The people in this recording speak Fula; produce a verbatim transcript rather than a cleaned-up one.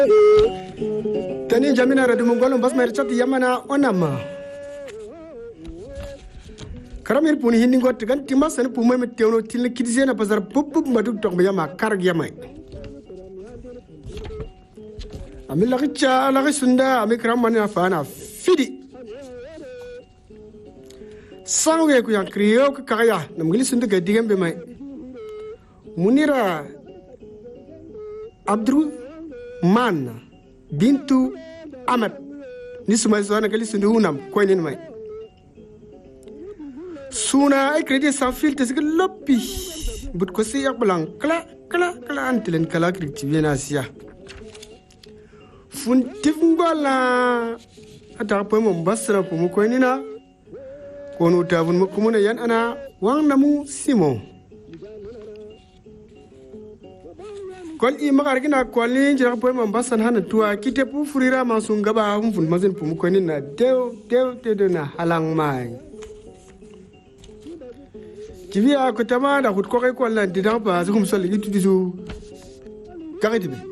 Tani jamina radu mongolon bas mer chat yamana onama. Karamir puni hindi got kan timas san pumai met teuno til kidisena pasar pup pup madu tok me yama karg yamai. Ami lagi cha lagi sunda ami kram mani afana fidi. Sangwe ku yang kriyo ke kaya namgili sunda gadigam be mai. Munira Abdul Man Bintu Ahmad ni sumai zona kali sunda unam ko ni mai. Suna ay kredi sans filtre c'est que lopi but ko si yak blanc kla kla kla antilen kala kritiviena sia fun tifngola ata po mo basra po mo ko ni na kono tavun mo ko mo yan ana wang namu simo kon i magar gina ko li jira po mo basan hana tuwa kite pu furira ma sun gaba hum fun mazen po mo ko ni na dew dew te na halang mai Kivia ko tamada ko ko ko lan di dan ba zum sol yitu disu kariti be